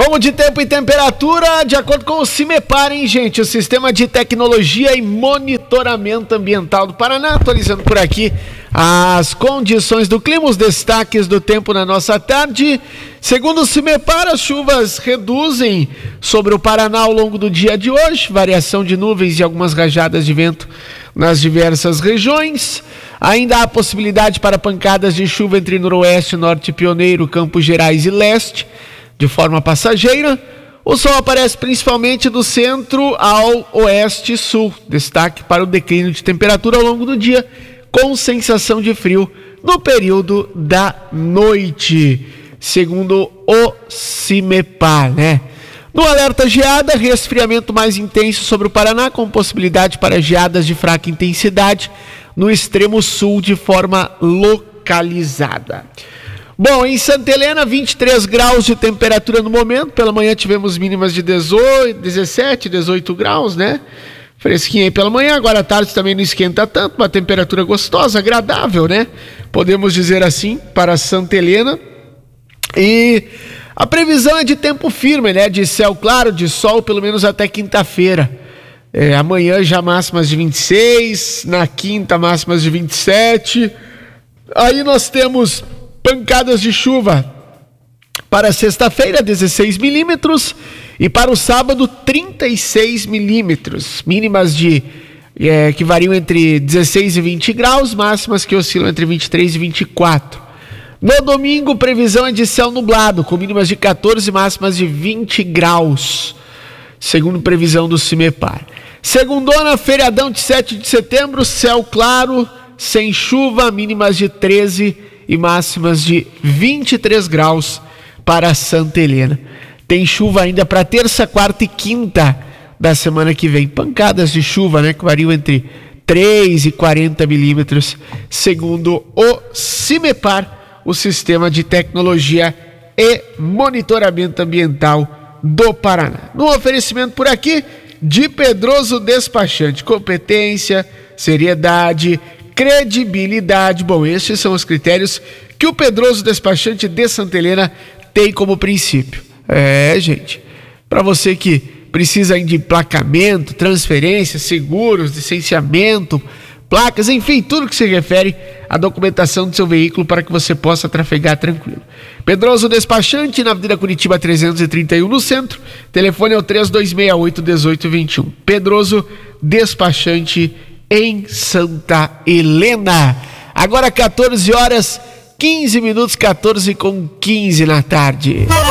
Vamos de tempo e temperatura, de acordo com o CIMEPAR, hein, gente? O Sistema de Tecnologia e Monitoramento Ambiental do Paraná, atualizando por aqui as condições do clima, os destaques do tempo na nossa tarde. Segundo o CIMEPAR, as chuvas reduzem sobre o Paraná ao longo do dia de hoje, variação de nuvens e algumas rajadas de vento nas diversas regiões. Ainda há possibilidade para pancadas de chuva entre Noroeste, Norte, Pioneiro, Campos Gerais e Leste, de forma passageira. O sol aparece principalmente do centro ao oeste e sul. Destaque para o declínio de temperatura ao longo do dia, com sensação de frio no período da noite, segundo o CIMEPAR, né? No alerta geada, resfriamento mais intenso sobre o Paraná, com possibilidade para geadas de fraca intensidade no extremo sul de forma localizada. Bom, em Santa Helena, 23 graus de temperatura no momento. Pela manhã tivemos mínimas de 17, 18 graus, né? Fresquinho aí pela manhã. Agora à tarde também não esquenta tanto, uma temperatura gostosa, agradável, né? Podemos dizer assim, para Santa Helena. E a previsão é de tempo firme, né? De céu claro, de sol, pelo menos até quinta-feira. Amanhã já máximas de 26, na quinta máximas de 27. Aí nós temos pancadas de chuva para sexta-feira, 16 milímetros, e para o sábado, 36 milímetros, mínimas que variam entre 16 e 20 graus, máximas que oscilam entre 23 e 24. No domingo, previsão é de céu nublado, com mínimas de 14 e máximas de 20 graus, segundo previsão do CIMEPAR. Segundona, feriadão de 7 de setembro, céu claro, sem chuva, mínimas de 13 e máximas de 23 graus para Santa Helena. Tem chuva ainda para terça, quarta e quinta da semana que vem. Pancadas de chuva, né, que variam entre 3 e 40 milímetros, segundo o CIMEPAR, o Sistema de Tecnologia e Monitoramento Ambiental do Paraná. No oferecimento por aqui de Pedroso Despachante, competência, seriedade, credibilidade. Bom, esses são os critérios que o Pedroso Despachante de Santa Helena tem como princípio. Gente, para você que precisa de emplacamento, transferência, seguros, licenciamento, placas, enfim, tudo que se refere à documentação do seu veículo para que você possa trafegar tranquilo. Pedroso Despachante, na Avenida Curitiba 331, no centro. Telefone é o 3268-1821. Pedroso Despachante em Santa Helena. Agora 14 horas 15 minutos, 14 com 15 na tarde.